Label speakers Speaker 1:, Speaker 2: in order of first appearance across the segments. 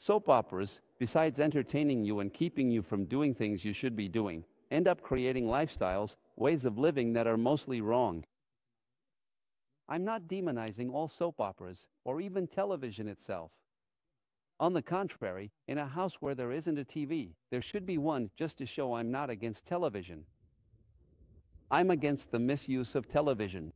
Speaker 1: Soap operas, besides entertaining you and keeping you from doing things you should be doing, end up creating lifestyles, ways of living that are mostly wrong. I'm not demonizing all soap operas, or even television itself. On the contrary, in a house where there isn't a TV, there should be one, just to show I'm not against television. I'm against the misuse of television.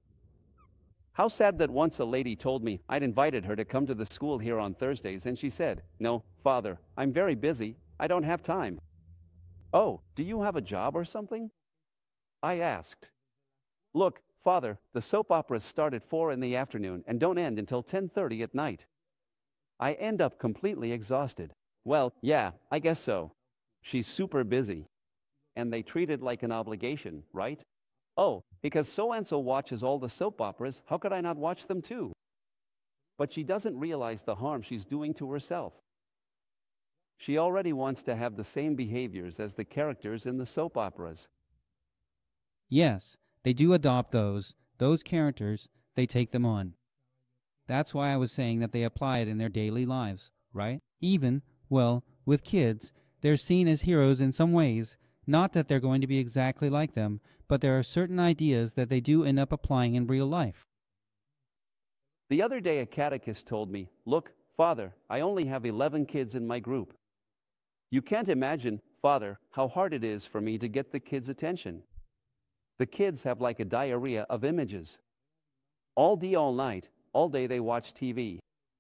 Speaker 1: How sad that once a lady told me I'd invited her to come to the school here on Thursdays and she said, "No, Father, I'm very busy, I don't have time." "Oh, do you have a job or something?" I asked. "Look, Father, the soap operas start at 4 in the afternoon and don't end until 10:30 at night." I end up completely exhausted. "Well, yeah, I guess so. She's super busy." And they treat it like an obligation, right? "Oh, because so-and-so watches all the soap operas, how could I not watch them too?" But she doesn't realize the harm she's doing to herself. She already wants to have the same behaviors as the characters in the soap operas.
Speaker 2: Yes, they do adopt those characters, they take them on. That's why I was saying that they apply it in their daily lives, right? Even, well, with kids, they're seen as heroes in some ways, not that they're going to be exactly like them, but there are certain ideas that they do end up applying in real life.
Speaker 1: The other day a catechist told me, "Look, Father, I only have 11 kids in my group. You can't imagine, Father, how hard it is for me to get the kids' attention. The kids have like a diarrhea of images. All day, all night, all day they watch TV.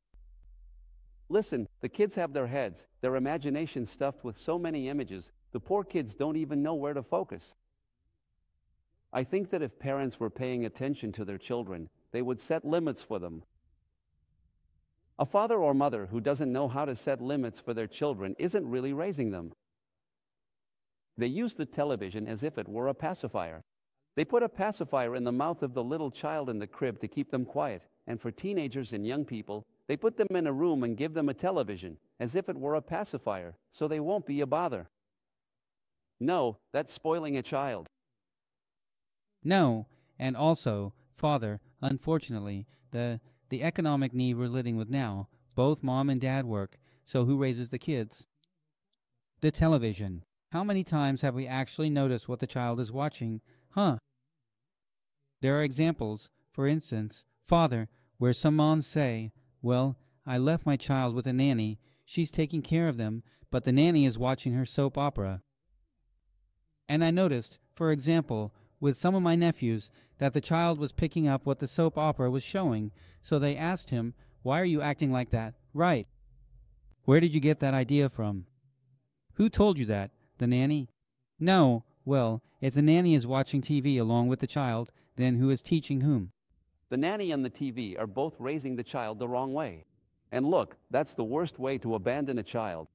Speaker 1: Listen, the kids have their heads, their imagination stuffed with so many images, the poor kids don't even know where to focus. I think that if parents were paying attention to their children, they would set limits for them. A father or mother who doesn't know how to set limits for their children isn't really raising them. They use the television as if it were a pacifier. They put a pacifier in the mouth of the little child in the crib to keep them quiet, and for teenagers and young people, they put them in a room and give them a television, as if it were a pacifier, so they won't be a bother. No, that's spoiling a child.
Speaker 2: No, and also, Father, unfortunately, the economic need we're living with now, both mom and dad work, so who raises the kids? The television. How many times have we actually noticed what the child is watching? Huh? There are examples, for instance, Father, where some moms say, "Well, I left my child with a nanny, she's taking care of them, but the nanny is watching her soap opera." And I noticed, for example, with some of my nephews, that the child was picking up what the soap opera was showing, so they asked him, "Why are you acting like that?" "Right. Where did you get that idea from?" "Who told you that? The nanny?" "No. Well, if the nanny is watching TV along with the child, then who is teaching whom?"
Speaker 1: The nanny and the TV are both raising the child the wrong way. And look, that's the worst way to abandon a child.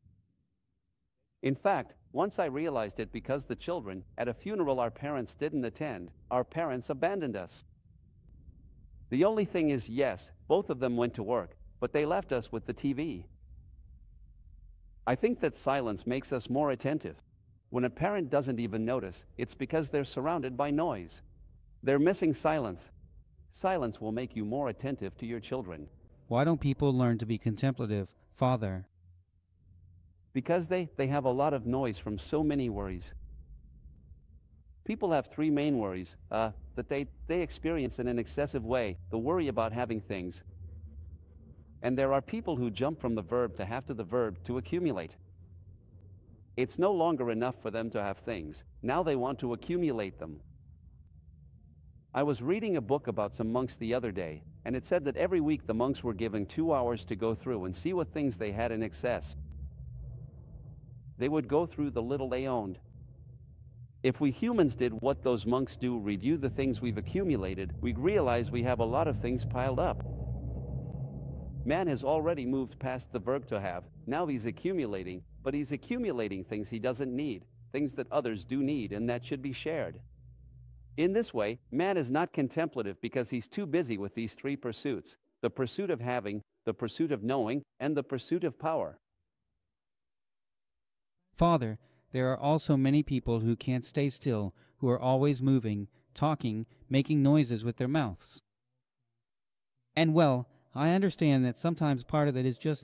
Speaker 1: In fact, once I realized it because the children, at a funeral our parents didn't attend, our parents abandoned us. The only thing is, yes, both of them went to work, but they left us with the TV. I think that silence makes us more attentive. When a parent doesn't even notice, it's because they're surrounded by noise. They're missing silence. Silence will make you more attentive to your children.
Speaker 2: Why don't people learn to be contemplative, Father?
Speaker 1: Because they have a lot of noise from so many worries. People have three main worries that they experience in an excessive way: the worry about having things. And there are people who jump from the verb to have to the verb to accumulate. It's no longer enough for them to have things, now they want to accumulate them. I was reading a book about some monks the other day, and it said that every week the monks were given 2 hours to go through and see what things they had in excess. They would go through the little they owned. If we humans did what those monks do, review the things we've accumulated, we'd realize we have a lot of things piled up. Man has already moved past the verb to have, now he's accumulating, but he's accumulating things he doesn't need, things that others do need and that should be shared. In this way, man is not contemplative because he's too busy with these three pursuits: the pursuit of having, the pursuit of knowing, and the pursuit of power.
Speaker 2: Father, there are also many people who can't stay still, who are always moving, talking, making noises with their mouths. And well, I understand that sometimes part of it is just